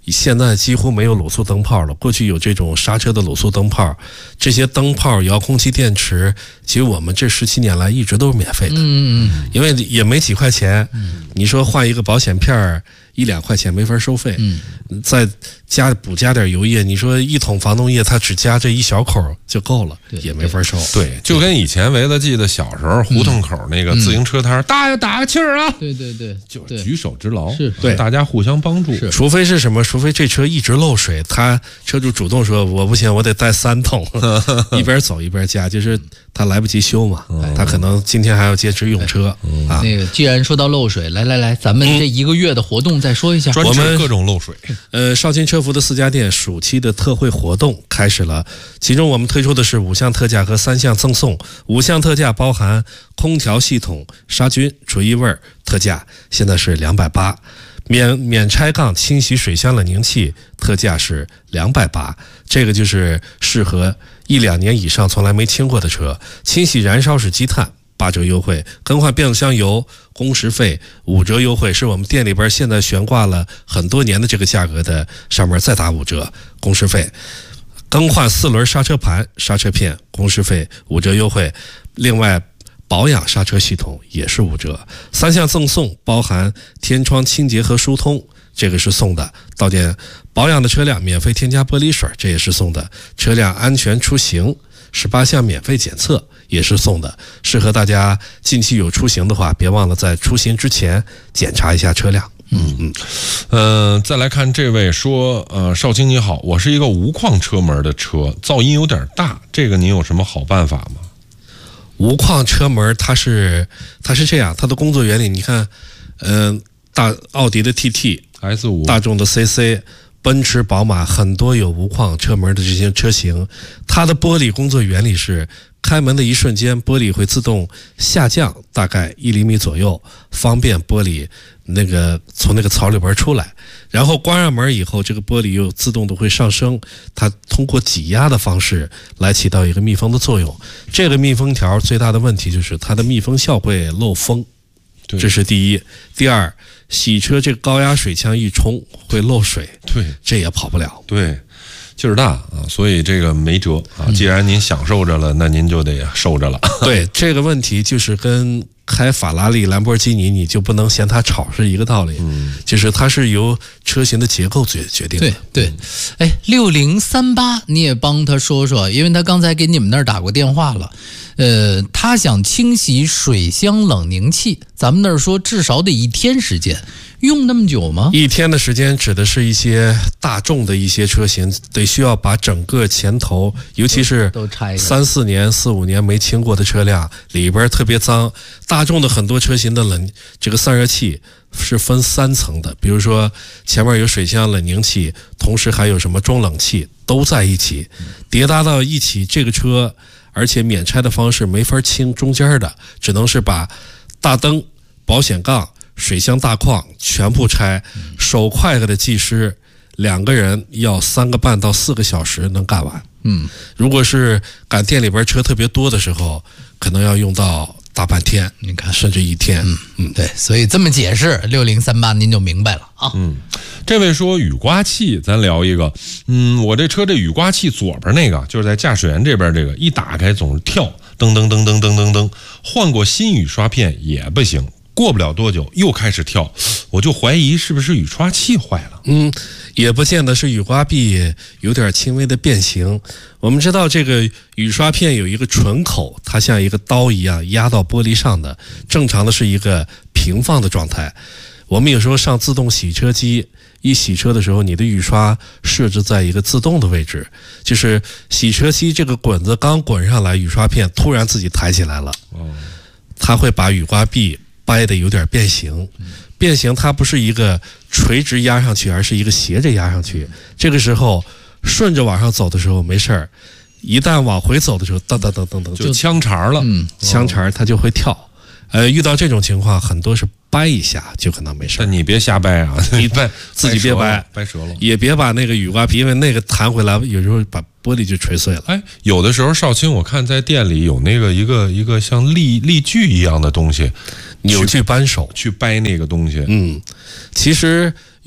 现在几乎没有卤素灯泡了。过去有这种刹车的卤素灯泡，这些灯泡、遥控器电池，其实我们这17年来一直都是免费的。因为也没几块钱。你说换一个保险片1-2块钱没法收费。再补加点油液，你说一桶防冻液它只加这一小口就够了，也没法收。 对，就跟以前维子记得小时候胡同口那个自行车摊，大家打个气儿啊！ 对， 就举手之劳， 是对，大家互相帮助。 除非是什么？除非这车一直漏水，他车主主动说我不行，我得带3桶，一边走一边加，就是他来不及修嘛。他可能今天还要接直用车啊。 那个，既然说到漏水，来，咱们这1个月的活动再说一下。 专治各种漏水。 少卿车服的4家店暑期的特惠活动开始了，其中我们推出的是5项特价和3项赠送。5项特价包含空调系统杀菌除异味特价，现在是280，免拆杠清洗水箱冷凝器特价是280，这个就是适合1-2年以上从来没清过的车。清洗燃烧室积碳8折优惠，更换变速箱油工时费5折优惠，是我们店里边现在悬挂了很多年的这个价格的，上面再打5折工时费。更换4轮刹车盘刹车片工时费5折优惠，另外保养刹车系统也是5折。3项赠送包含天窗清洁和疏通，这个是送的。到店保养的车辆免费添加玻璃水，这也是送的。车辆安全出行18项免费检测也是送的，适合大家近期有出行的话，别忘了在出行之前检查一下车辆。 再来看这位说，少卿你好，我是一个无框车门的车，噪音有点大，这个您有什么好办法吗？ 无框车门它是这样，它的工作原理你看，奥迪的 TT、S5、大众的 CC、奔驰、宝马很多有无框车门的这些车型，它的玻璃工作原理是开门的一瞬间，玻璃会自动下降大概1厘米左右，方便玻璃从那个槽里边出来。然后关上门以后，这个玻璃又自动的会上升，它通过挤压的方式来起到一个密封的作用。这个密封条最大的问题就是它的密封效会漏风，这是第一。第二，洗车这个高压水枪一冲会漏水， 对， 这也跑不了。 对，劲儿大啊，所以这个没辙啊。既然您享受着了，那您就得受着了。 对，这个问题就是跟开法拉利、兰博基尼，你就不能嫌它吵是一个道理。就是它是由车型的结构决定的。 对。6038你也帮他说说，因为他刚才给你们那儿打过电话了。他想清洗水箱冷凝器，咱们那儿说至少得1天时间，用那么久吗 ？1天的时间指的是一些大众的一些车型，得需要把整个前头，尤其是都拆 3、4年、4、5年没清过的车辆，里边特别脏。大众的很多车型的这个散热器是分3层的，比如说前面有水箱冷凝器，同时还有什么中冷器，都在一起叠搭到一起，这个车而且免拆的方式没法清中间的，只能是把大灯、保险杠、水箱大框全部拆，手快的技师2个人要3个半到4个小时能干完。如果是赶店里边车特别多的时候，可能要用到大半天，你看，甚至1天。 对，所以这么解释6038您就明白了啊。 这位说雨刮器，咱聊一个。我这车这雨刮器左边那个，就是在驾驶员这边这个，一打开总是跳，噔噔噔噔噔噔噔。换过新雨刷片也不行，过不了多久又开始跳，我就怀疑是不是雨刷器坏了。 也不见得是雨刮臂有点轻微的变形。我们知道这个雨刷片有一个唇口，它像一个刀一样压到玻璃上的，正常的是一个平放的状态。我们有时候上自动洗车机，一洗车的时候，你的雨刷设置在一个自动的位置，就是洗车机这个滚子刚滚上来，雨刷片突然自己抬起来了，它会把雨刮臂掰得有点变形。变形它不是一个垂直压上去，而是一个斜着压上去。这个时候顺着往上走的时候没事儿，一旦往回走的时候，噔噔噔噔噔就枪茬了。 枪茬它就会跳。遇到这种情况，很多是掰一下就可能没事。 但你别瞎掰啊， 你自己别掰折了， 也别把那个雨刮皮，因为那个弹回来，有时候把玻璃就锤碎了。 有的时候少卿，我看在店里有那个一个像力锯一样的东西， 扭矩扳手去掰那个东西。 其实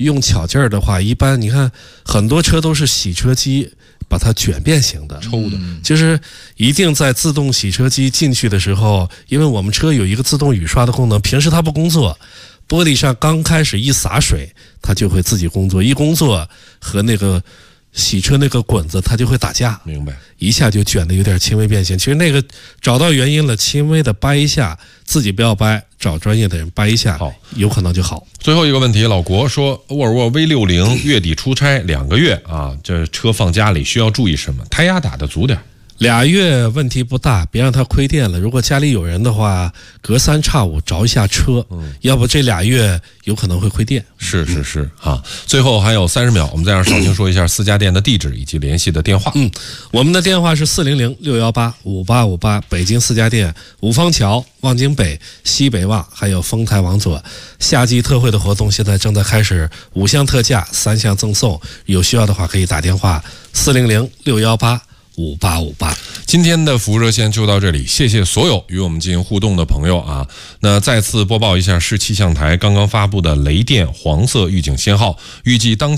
用巧劲儿的话，一般你看很多车都是洗车机把它卷变形的， 抽的， 就是一定在自动洗车机进去的时候，因为我们车有一个自动雨刷的功能，平时它不工作，玻璃上刚开始一洒水，它就会自己工作，一工作和那个洗车那个滚子它就会打架， 明白？ 一下就卷得有点轻微变形。其实那个找到原因了，轻微的掰一下，自己不要掰，找专业的人掰一下， 好， 有可能就好。 最后一个问题，老国说，沃尔沃 V60 月底出差2个月啊，这车放家里需要注意什么？胎压打得足点。 2月问题不大，别让它亏电了。如果家里有人的话，隔3差5着一下车，要不这2月有可能会亏电。 是啊。最后还有30秒，我们再让少卿说一下4家店的地址以及联系的电话。 我们的电话是400-618-5858，北京4家店：五方桥、望京北、西北望，还有丰台王佐。夏季特惠的活动现在正在开始，5项特价，3项赠送，有需要的话可以打电话400-618-5858。 今天的服务热线就到这里，谢谢所有与我们进行互动的朋友啊。那再次播报一下市气象台刚刚发布的雷电黄色预警信号，预计当